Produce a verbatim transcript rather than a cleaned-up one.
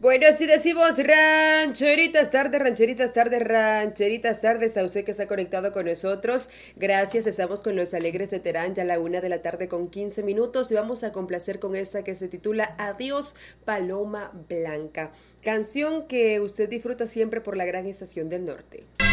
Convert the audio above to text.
Bueno, así decimos rancheritas tardes, rancheritas tardes, rancheritas tardes. A usted que está conectado con nosotros, gracias. Estamos con los alegres de Terán, ya a la una de la tarde con quince minutos. Y vamos a complacer con esta que se titula Adiós, Paloma Blanca. Canción que usted disfruta siempre por la gran estación del norte.